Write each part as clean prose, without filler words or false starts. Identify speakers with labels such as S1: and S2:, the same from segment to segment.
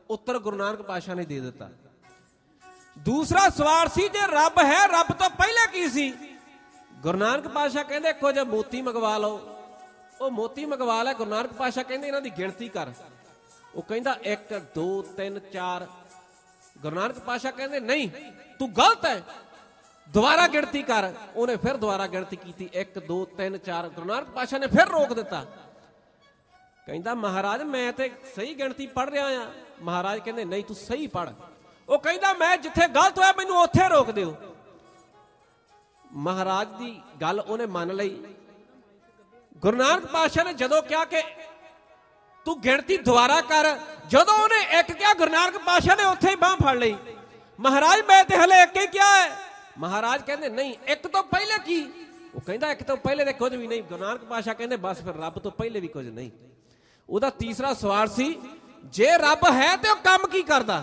S1: उत्तर गुरु नानक पातशाह ने दे दिता। दूसरा सवाल सी जे रब है, रब तो पहले की सी? गुरु नानक पातशाह कहंदे कुछ मोती मंगवा लो। वो मोती मंगवा लै। गुरु नानक पातशाह कहंदे इन्हां दी गिणती कर। वो कहंदा 1 2 3 4। गुरु नानक पातशाह कहंदे नहीं तू गलत है, दोबारा गिणती कर। उन्हें फिर दोबारा गिणती की 1 2 3 4। गुरु नानक पातशाह ने फिर रोक दिता। कहंदा महाराज मैं ते सही गिणती पढ़ रहा हां। महाराज कहंदे नहीं तू सही पढ़। वो कहंदा मैं जिथे गलत होया मैनू उत्थे रोक दिओ। महाराज दी गल उन्हें मान लई। गुरु नानक पातशाह ने जदों कहा कि तू गिणती दोबारा कर, जदों उन्हें एक कहा गुरु नानक पातशाह ने उत्थे ही बांह फड़ लई। महाराज मैं ते हले एक ही क्या है। महाराज कहंदे नहीं एक तो पहले की। वो कहंदा एक तो पहले ते कुछ भी नहीं। गुरु नानक पातशाह कहंदे बस फिर रब तो पहले भी कुछ नहीं। उहदा तीसरा सवाल सी जे रब है तो काम की करदा।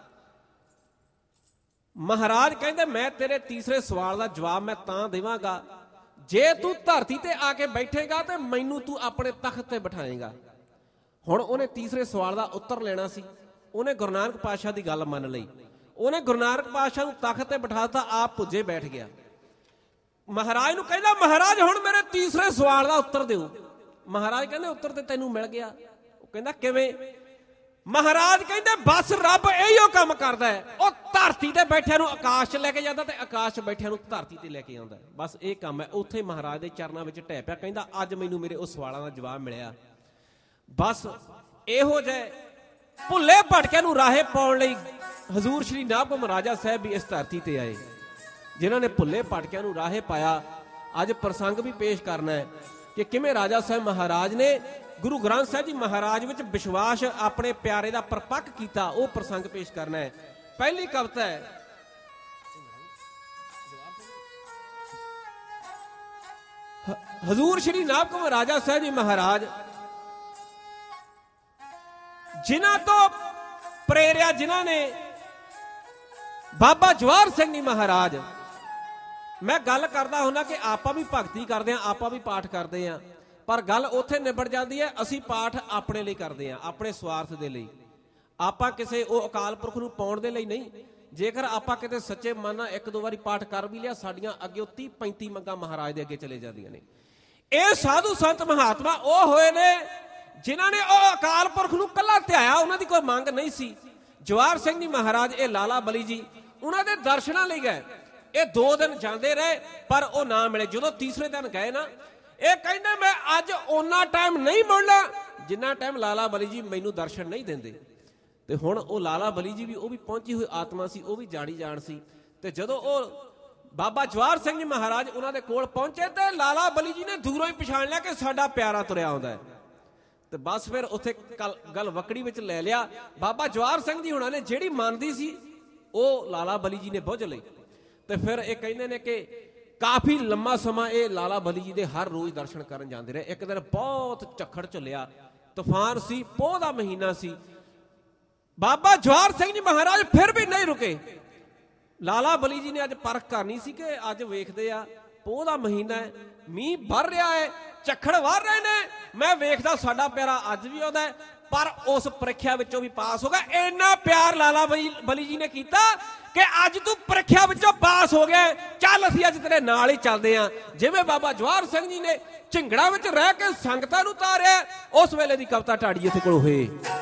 S1: महाराज कहंदे मैं तेरे तीसरे सवाल का जवाब मैं तां देवांगा जे तू धरती ते आके बैठेगा तो मैनू तू अपने तख्त ते बिठाएगा। हुण उन्हें तीसरे सवाल का उत्तर लेना सी। उन्हें गुरु नानक पातशाह की गल मान लई। उन्हें गुरु नानक पातशाह नूं तख्त ते बिठाता, आप पुजे बैठ गया। महाराज नूं कहंदा महाराज हुण मेरे तीसरे सवाल का उत्तर दिओ। महाराज कहंदे उत्तर ते तैनूं मिल गया। वो कहंदा किवें? महाराज कहंदे बस रब इहो काम करदा है, वो धरती ते बैठिਆਂ ਨੂੰ आकाश च लैके जांदा ते आकाश च बैठिਆਂ ਨੂੰ धरती ते लैके आउंदा। बस ये काम है। उत्थे महाराज दे चरनां विच ढह पिया। कहंदा अज मैनूं मेरे उस सवालां दा जवाब मिलिया। बस इहो जे भुल्ले भटकिਆਂ ਨੂੰ राहे पाउण लई हजूर श्री नाभग महाराजा साहब भी इस धरती ते आए, जिन्हां ने भुल्ले भटकिਆਂ ਨੂੰ राहे पाया। अज प्रसंग भी पेश करना है कि किवें राजा साहब महाराज ने गुरु ग्रंथ साहिब जी महाराज विच विश्वास अपने प्यारे दा परपक्क कीता। वो प्रसंग पेश करना है। पहली कविता है हजूर श्री नाभग महाराजा साहब जी महाराज जिन्हां तो प्रेरिया, जिन्हां ने बाबा जवाहर सिंह जी महाराज। मैं गल करदा हुंदा कि आपां भी भगती करदे हां, आपां भी पाठ करदे हां, पर गल उत्थे निबड़ जाती है। असी पाठ अपने लिए करते हैं, अपने स्वार्थ के लिए। आपां किसी वो अकाल पुरख नूं पाउण दे लई नहीं। जेकर आपां किते सच्चे मन नाल एक दो बारी पाठ कर भी लिया, साडियां अगे 30-35 मंगां महाराज दे अगे चले जांदियां ने। ये साधु संत महात्मा वो होए ने जिन्हां ने वो अकाल पुरख नूं कल्ला ध्याया, उन्हां दी कोई मंग नहीं सी। जवाहर सिंह जी महाराज ये लाला बली जी उन्हां दे दर्शनां लई गए। ये 2 दिन जांदे रहे पर वो ना मिले। जदों तीसरे दिन गए ना, ये कहंदे मैं अज उन्ना टाइम नहीं मुड़ना जिन्ना टाइम लाला बली जी मैनू दर्शन नहीं देंदे। ते हुण वो लाला बली जी भी वो भी पहुंची हुई आत्मा सी, वो भी जाड़ी जान सी। ते जदों वो बाबा जवाहर सिंह जी महाराज उन्हां दे कोल पहुंचे ते लाला बली जी ने दूरों ही पछाण लिया कि साडा प्यारा तुरिया आउंदा है। ते बस फिर उत्थे गल वकड़ी विच लै लिया। बाबा जवाहर सिंह जी हुणां ने जिहड़ी मनदी सी वो लाला बली जी ने बुझ लई। ते फिर ये कहंदे ने कि काफी लंबा समा ये लाला बली जी दे हर रोज दर्शन करन जांदे रहे। एक दिन बहुत झक्खड़ झुलिया, तूफान सी, पोह दा महीना सी। बाबा जवाहर सिंह जी महाराज फिर भी नहीं रुके। लाला बली जी ने अज परख करनी सी कि अज वेखदे आ पोह दा महीना है, मींह भर रहा है, झक्खड़ वार रहे ने, मैं वेखदा साडा प्यारा अज भी आउंदा है। पर उस परीक्षा विचों भी पास हो गया। इन्ना प्यार लाला बली जी ने किया कि अज तू परीक्षा विचों पास हो गया, चल असीं अज तेरे नाल ही चलदे हां। जिवें बाबा जवाहर सिंह जी ने झिंगड़ा विच रह के संगतां नूं तारिया, उस वेले दी कविता ढाडी इत्थे कोल होए।